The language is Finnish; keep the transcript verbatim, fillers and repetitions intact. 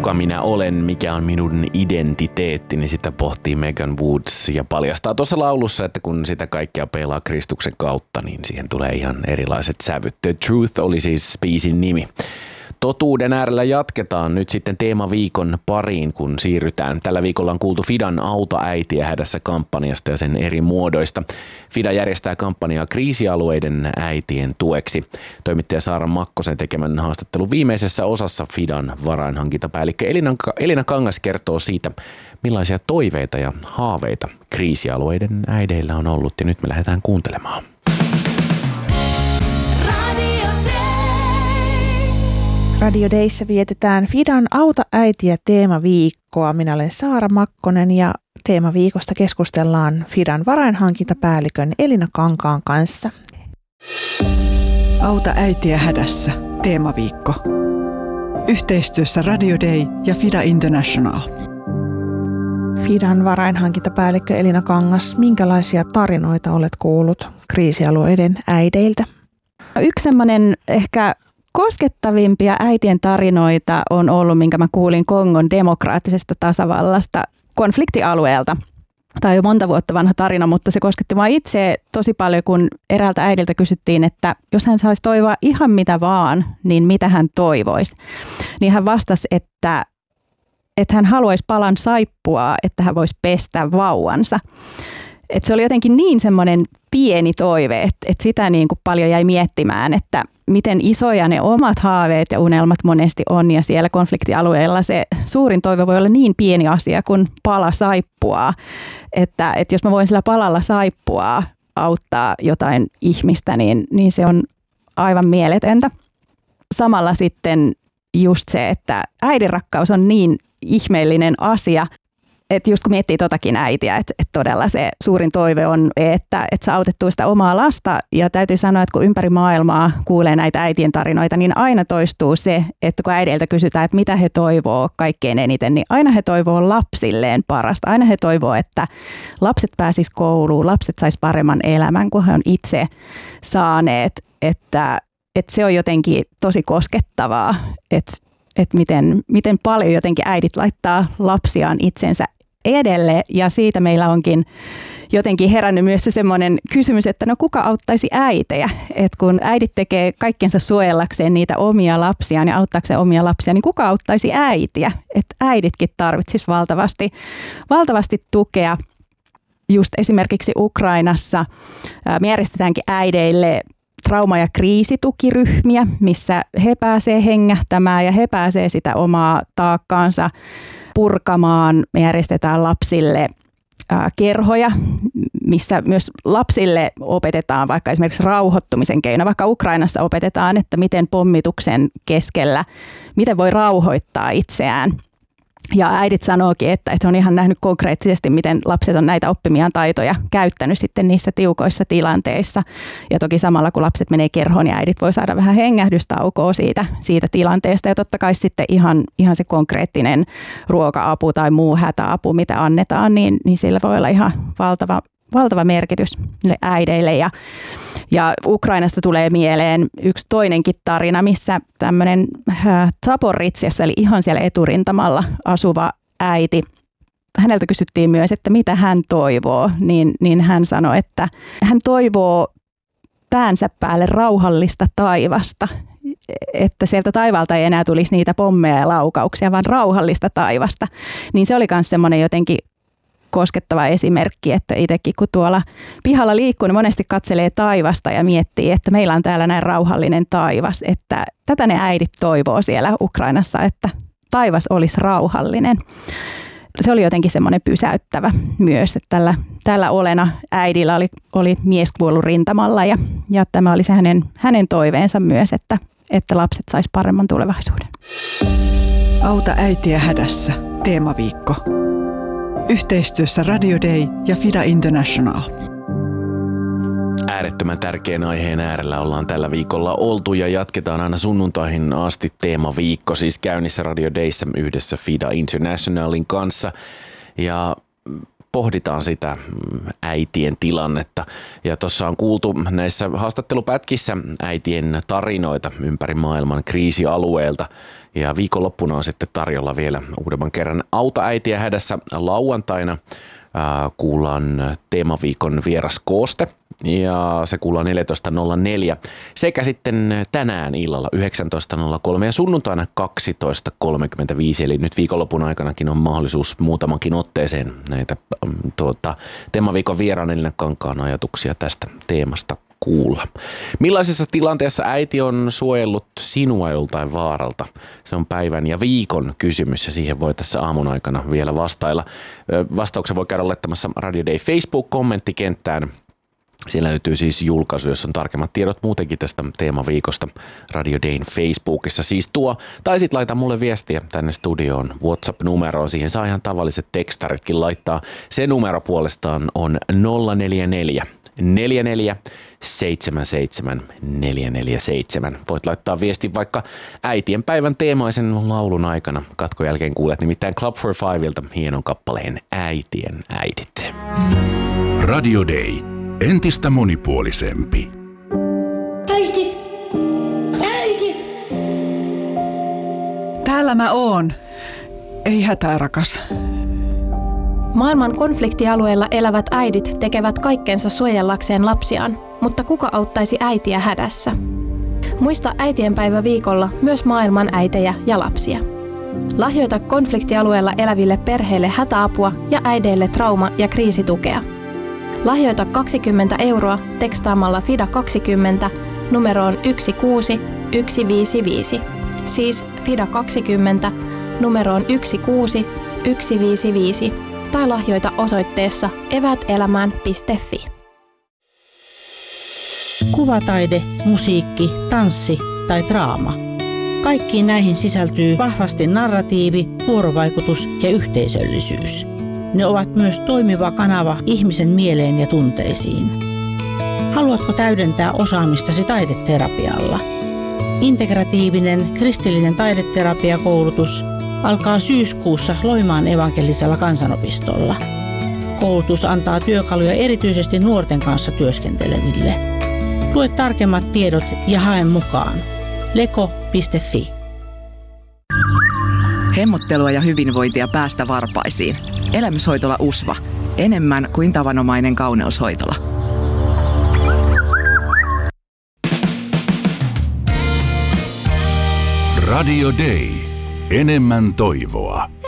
kuka minä olen, mikä on minun identiteetti, niin sitä pohtii Megan Woods ja paljastaa tuossa laulussa, että kun sitä kaikkea pelaa Kristuksen kautta, niin siihen tulee ihan erilaiset sävyt. The Truth oli siis biisin nimi. Totuuden äärellä jatketaan nyt sitten teemaviikon pariin, kun siirrytään. Tällä viikolla on kuultu Fidan Auta äitiä hädässä -kampanjasta ja sen eri muodoista. Fida järjestää kampanjaa kriisialueiden äitien tueksi. Toimittaja Saara Makkosen tekemän haastattelun viimeisessä osassa Fidan varainhankintapäällikkö Elina, Elina Kangas kertoo siitä, millaisia toiveita ja haaveita kriisialueiden äideillä on ollut. Ja nyt me lähdetään kuuntelemaan. Radio Dayssä vietetään Fidan Auta äitiä -teemaviikkoa. Minä olen Saara Makkonen ja teemaviikosta keskustellaan Fidan varainhankintapäällikön Elina Kankaan kanssa. Auta äitiä hädässä -teemaviikko. Yhteistyössä Radio Day ja Fida International. Fidan varainhankintapäällikkö Elina Kangas, minkälaisia tarinoita olet kuullut kriisialueiden äideiltä? Yksi semmoinen ehkä koskettavimpia äitien tarinoita on ollut, minkä mä kuulin Kongon demokraattisesta tasavallasta konfliktialueelta. Tämä on jo monta vuotta vanha tarina, mutta se kosketti mua itse tosi paljon, kun eräältä äidiltä kysyttiin, että jos hän saisi toivoa ihan mitä vaan, niin mitä hän toivoisi. Niin hän vastasi, että, että hän haluaisi palan saippua, että hän voisi pestä vauvansa. Et se oli jotenkin niin semmoinen pieni toive, että, että sitä niin kuin paljon jäi miettimään, että miten isoja ne omat haaveet ja unelmat monesti on. Ja siellä konfliktialueella se suurin toive voi olla niin pieni asia kuin pala saippua. Että, että jos mä voin sillä palalla saippua auttaa jotain ihmistä, niin, niin se on aivan mieletöntä. Samalla sitten just se, että äidinrakkaus on niin ihmeellinen asia, että just kun miettii totakin äitiä, että, että todella se suurin toive on, että, että saa autettua sitä omaa lasta. Ja täytyy sanoa, että kun ympäri maailmaa kuulee näitä äitien tarinoita, niin aina toistuu se, että kun äideiltä kysytään, että mitä he toivoo kaikkein eniten, niin aina he toivoo lapsilleen parasta. Aina he toivoo, että lapset pääsis kouluun, lapset sais paremman elämän kuin he on itse saaneet. Että, että se on jotenkin tosi koskettavaa, että, että miten, miten paljon jotenkin äidit laittaa lapsiaan itsensä edelle, ja siitä meillä onkin jotenkin herännyt myös se semmoinen kysymys, että no kuka auttaisi äitejä, että kun äidit tekee kaikkensa suojellakseen niitä omia lapsiaan ja auttaakseen omia lapsia, niin kuka auttaisi äitiä, että äiditkin tarvitsisi valtavasti, valtavasti tukea. Just esimerkiksi Ukrainassa me järjestetäänkin äideille trauma- ja kriisitukiryhmiä, missä he pääsee hengähtämään ja he pääsee sitä omaa taakkaansa purkamaan. Me järjestetään lapsille ää, kerhoja, missä myös lapsille opetetaan vaikka esimerkiksi rauhoittumisen keino. Vaikka Ukrainassa opetetaan, että miten pommituksen keskellä, miten voi rauhoittaa itseään. Ja äidit sanookin, että, että on ihan nähnyt konkreettisesti, miten lapset on näitä oppimiaan taitoja käyttänyt sitten niissä tiukoissa tilanteissa. Ja toki samalla kun lapset menee kerhoon, niin äidit voi saada vähän hengähdystaukoa siitä, siitä tilanteesta. Ja totta kai sitten ihan, ihan se konkreettinen ruoka-apu tai muu hätäapu, mitä annetaan, niin, niin sillä voi olla ihan valtava, valtava merkitys äideille. Ja, ja Ukrainasta tulee mieleen yksi toinenkin tarina, missä tämmöinen Zaporizjassa, eli ihan siellä eturintamalla asuva äiti, häneltä kysyttiin myös, että mitä hän toivoo, niin, niin hän sanoi, että hän toivoo päänsä päälle rauhallista taivasta, että sieltä taivaalta ei enää tulisi niitä pommeja ja laukauksia, vaan rauhallista taivasta. Niin se oli myös semmoinen jotenkin koskettava esimerkki, että itsekin kun tuolla pihalla liikkuu, niin monesti katselee taivasta ja miettii, että meillä on täällä näin rauhallinen taivas, että tätä ne äidit toivoo siellä Ukrainassa, että taivas olisi rauhallinen. Se oli jotenkin semmoinen pysäyttävä myös, että tällä, tällä olena äidillä oli, oli mies kuollut rintamalla ja, ja tämä oli se hänen, hänen toiveensa myös, että, että lapset sais paremman tulevaisuuden. Auta äitiä hädässä -teemaviikko. Yhteistyössä Radio Day ja Fida International. Äärettömän tärkeän aiheen äärellä ollaan tällä viikolla oltu ja jatketaan aina sunnuntaihin asti. Teemaviikko siis käynnissä Radio Dayssä yhdessä Fida Internationalin kanssa. Ja pohditaan sitä äitien tilannetta. Ja tuossa on kuultu näissä haastattelupätkissä äitien tarinoita ympäri maailman kriisialueilta. Ja viikonloppuna on sitten tarjolla vielä uudemman kerran Auta äitiä hädässä lauantaina. Kuullaan teemaviikon vieras kooste ja se kuullaan neljätoista nolla neljä sekä sitten tänään illalla yhdeksäntoista nolla kolme ja sunnuntaina kaksitoista kolmekymmentäviisi, eli nyt viikonlopun aikanakin on mahdollisuus muutamankin otteeseen näitä tuota, teemaviikon vieraan Elina Kankaan ajatuksia tästä teemasta kuulla. Millaisessa tilanteessa äiti on suojellut sinua joltain vaaralta? Se on päivän ja viikon kysymys ja siihen voi tässä aamun aikana vielä vastailla. Vastauksen voi käydä laittamassa Radio Day Facebook-kommenttikenttään. Siellä löytyy siis julkaisu, jossa on tarkemmat tiedot muutenkin tästä teemaviikosta Radio Dayn Facebookissa. Siis tuo, tai sitten laita mulle viestiä tänne studioon WhatsApp-numeroon. Siihen saa ihan tavalliset tekstaritkin laittaa. Se numero puolestaan on nolla neljä neljä neljä neljä seitsemän seitsemän neljä neljä seitsemän. Voit laittaa viestin vaikka äitien päivän teemaisen laulun aikana. Katkon jälkeen kuulet nimittäin Club for Fiveilta hienon kappaleen Äitien äidit. Radio Day. Entistä monipuolisempi. Äiti! Äiti! Täällä mä oon. Ei hätää, rakas. Maailman konfliktialueella elävät äidit tekevät kaikkensa suojellakseen lapsiaan, mutta kuka auttaisi äitiä hädässä? Muista äitienpäivä viikolla myös maailman äitejä ja lapsia. Lahjoita konfliktialueella eläville perheille hätäapua ja äideille trauma- ja kriisitukea. Lahjoita kaksikymmentä euroa tekstaamalla FIDA kaksikymmentä numeroon yksi kuusi yksi viisi viisi. Siis FIDA kaksikymmentä numeroon yksi kuusi yksi viisi viisi. Tai lahjoita osoitteessa evätelämään piste fi. Kuvataide, musiikki, tanssi tai draama. Kaikkiin näihin sisältyy vahvasti narratiivi, vuorovaikutus ja yhteisöllisyys. Ne ovat myös toimiva kanava ihmisen mieleen ja tunteisiin. Haluatko täydentää osaamistasi taideterapialla? Integratiivinen kristillinen taideterapiakoulutus alkaa syyskuussa Loimaan evankelisella kansanopistolla. Koulutus antaa työkaluja erityisesti nuorten kanssa työskenteleville. Lue tarkemmat tiedot ja hae mukaan. leko piste fi. Hemmottelua ja hyvinvointia päästä varpaisiin. Elämyshoitola U S V A. Enemmän kuin tavanomainen kauneushoitola. Radio Day. Enemmän toivoa.